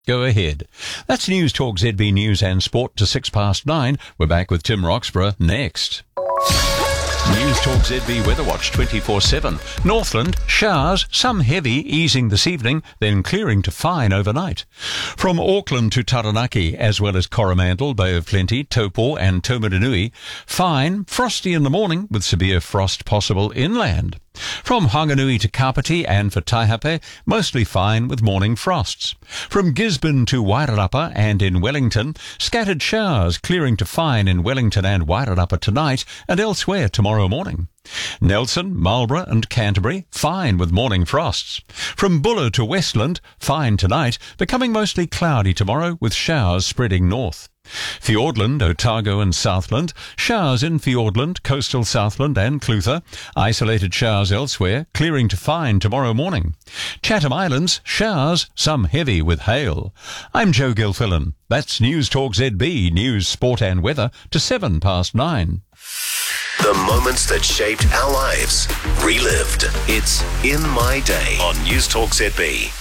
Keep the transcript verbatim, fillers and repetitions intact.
Go ahead. That's News Talk Z B News and Sport to six past nine. We're back with Tim Roxburgh next. News Talk Z B Weather Watch twenty-four seven. Northland, showers, some heavy, easing this evening, then clearing to fine overnight. From Auckland to Taranaki, as well as Coromandel, Bay of Plenty, Taupo and Taumarunui, fine, frosty in the morning with severe frost possible inland. From Hanganui to Kapiti and for Taihape, mostly fine with morning frosts. From Gisborne to Wairarapa and in Wellington, scattered showers clearing to fine in Wellington and Wairarapa tonight and elsewhere tomorrow morning. Nelson, Marlborough and Canterbury, fine with morning frosts. From Buller to Westland, fine tonight, becoming mostly cloudy tomorrow with showers spreading north. Fiordland, Otago and Southland, showers in Fiordland, coastal Southland and Clutha, isolated showers elsewhere, clearing to fine tomorrow morning. Chatham Islands, showers, some heavy with hail. I'm Joe Gilfillan. That's News Talk Z B, news, sport and weather to seven past nine. The moments that shaped our lives, relived. It's In My Day on News Talk Z B.